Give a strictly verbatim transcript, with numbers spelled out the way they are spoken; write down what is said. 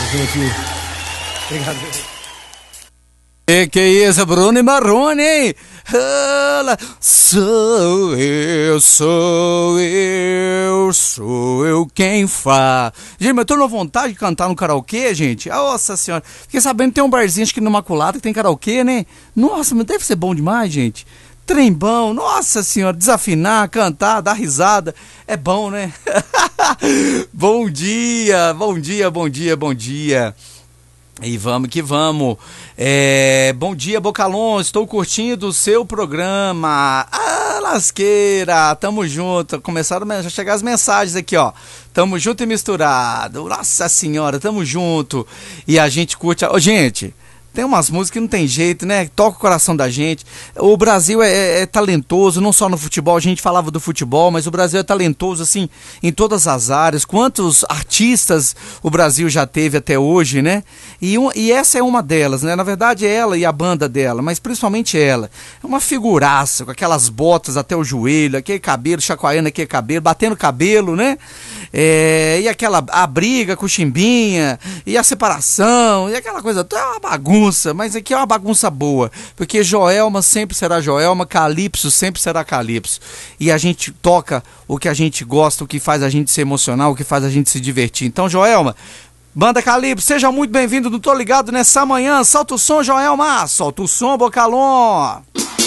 gente. Obrigado. E que isso, Bruno e Marrone, hein? Ela, sou eu, sou eu, sou eu quem faz. Gente, mas eu tô na vontade de cantar no karaokê, gente. Nossa senhora. Fiquei sabendo que tem um barzinho aqui no Imaculada que tem karaokê, né? Nossa, mas deve ser bom demais, gente. Trembão, nossa senhora, desafinar, cantar, dar risada, é bom, né? Bom dia, bom dia, bom dia, bom dia. E vamos que vamos. É, bom dia, Bocalon, estou curtindo o seu programa. Ah, lasqueira, tamo junto. Começaram a chegar as mensagens aqui, ó. Tamo junto e misturado. Nossa senhora, tamo junto. E a gente curte. Ô, gente, tem umas músicas que não tem jeito, né? Toca o coração da gente. O Brasil é, é, é talentoso, não só no futebol. A gente falava do futebol, mas o Brasil é talentoso, assim, em todas as áreas. Quantos artistas o Brasil já teve até hoje, né? E, um, e essa é uma delas, né? Na verdade, é ela e a banda dela, mas principalmente ela. É uma figuraça, com aquelas botas até o joelho, aquele cabelo, chacoalhando aquele cabelo, batendo cabelo, né? É, e aquela a briga com o Chimbinha, e a separação, e aquela coisa, é uma bagunça, mas aqui é uma bagunça boa, porque Joelma sempre será Joelma, Calypso sempre será Calypso, e a gente toca o que a gente gosta, o que faz a gente se emocionar, o que faz a gente se divertir. Então, Joelma, banda Calypso, seja muito bem-vindo, não tô ligado nessa manhã, solta o som, Joelma, solta o som, Bocalon.